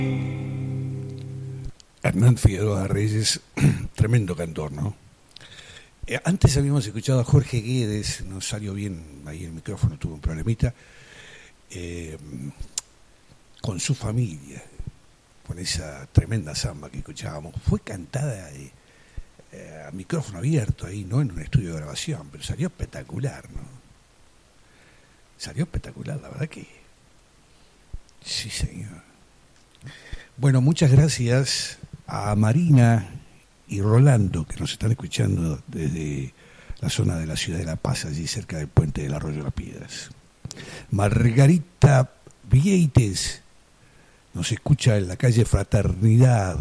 Hernán Figueroa Reyes, tremendo cantor, ¿no? Antes habíamos escuchado a Jorge Guedes, no salió bien ahí el micrófono, tuvo un problemita, eh, con su familia, con esa tremenda samba que escuchábamos. Fue cantada a micrófono abierto ahí, no en un estudio de grabación, pero salió espectacular, ¿no? Salió espectacular, la verdad que... Sí, señor. Bueno, muchas gracias a Marina y Rolando, que nos están escuchando desde la zona de la ciudad de La Paz, allí cerca del puente del Arroyo Las Piedras. Margarita Vieites nos escucha en la calle Fraternidad,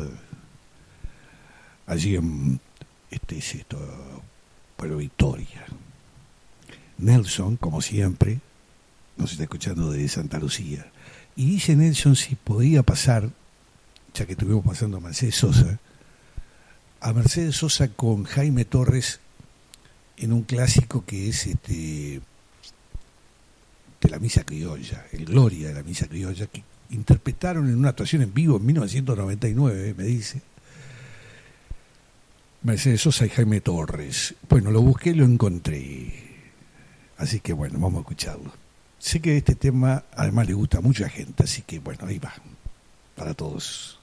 allí en Pueblo Victoria. Nelson, como siempre, nos está escuchando desde Santa Lucía. Y dice Nelson si podía pasar, ya que estuvimos pasando a Mercedes Sosa con Jaime Torres en un clásico que es de la Misa Criolla, el Gloria de la Misa Criolla, que interpretaron en una actuación en vivo en 1999, me dice. Mercedes Sosa y Jaime Torres. Bueno, lo busqué y lo encontré. Así que bueno, vamos a escucharlo. Sé que este tema además le gusta a mucha gente, así que bueno, ahí va, para todos.